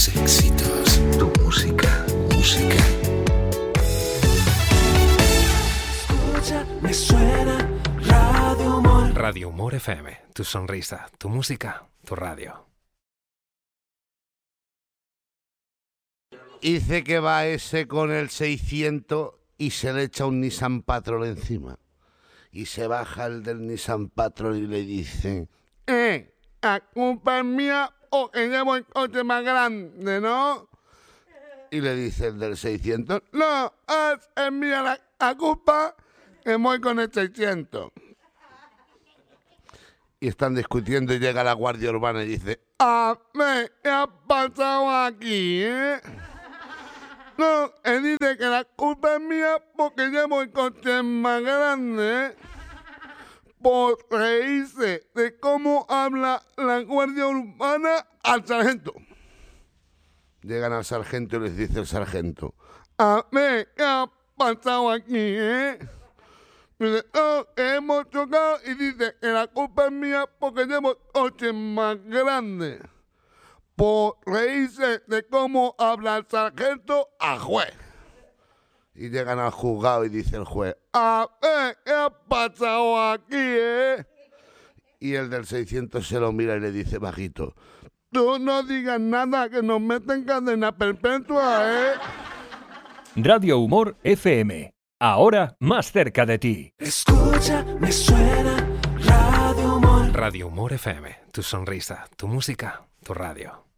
Éxitos, tu música. Escucha, me suena Radio Humor. Radio Humor FM, tu sonrisa, tu música, tu radio. Dice que va ese con el 600 y se le echa un Nissan Patrol encima. Y se baja el del Nissan Patrol y le dice: la culpa es mía porque llevo el coche más grande, ¿no? Y le dice el del 600: no, es mía la culpa, que voy con el 600. Y están discutiendo y llega la Guardia Urbana y dice: a ver, ¿qué ha pasado aquí, No, él dice que la culpa es mía porque llevo el coche más grande, por reírse de cómo habla la Guardia Urbana al sargento. Llegan al sargento y les dice el sargento: a ver, ¿qué ha pasado aquí, Dice: no, que hemos chocado, y dice que la culpa es mía porque llevo el coche más grande, por reírse de cómo habla el sargento al juez. Y llegan al juzgado y dice el juez: a ver, ¿qué ha pasado aquí, Y el del 600 se lo mira y le dice bajito: tú no digas nada, que nos meten cadena perpetua, Radio Humor FM, ahora más cerca de ti. Escucha, me suena Radio Humor. Radio Humor FM, tu sonrisa, tu música, tu radio.